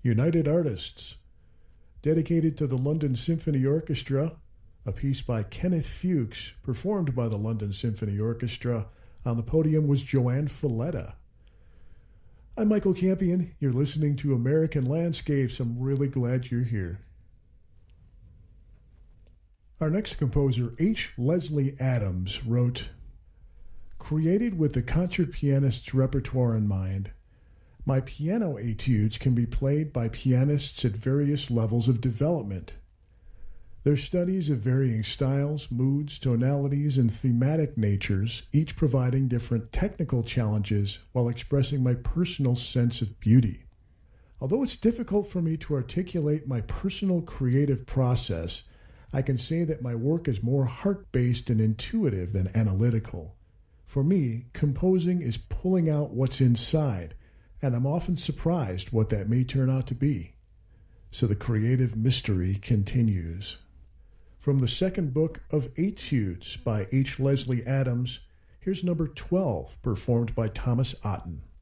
United Artists, dedicated to the London Symphony Orchestra, a piece by Kenneth Fuchs, performed by the London Symphony Orchestra. On the podium was Joanne Falletta. I'm Michael Campion. You're listening to American Landscapes. I'm really glad you're here. Our next composer, H. Leslie Adams, wrote, "Created with the concert pianist's repertoire in mind, my piano etudes can be played by pianists at various levels of development. Their studies of varying styles, moods, tonalities, and thematic natures, each providing different technical challenges while expressing my personal sense of beauty. Although it's difficult for me to articulate my personal creative process, I can say that my work is more heart-based and intuitive than analytical. For me, composing is pulling out what's inside, and I'm often surprised what that may turn out to be." So the creative mystery continues. From the second book of Etudes by H. Leslie Adams, here's number 12, performed by Thomas Otten.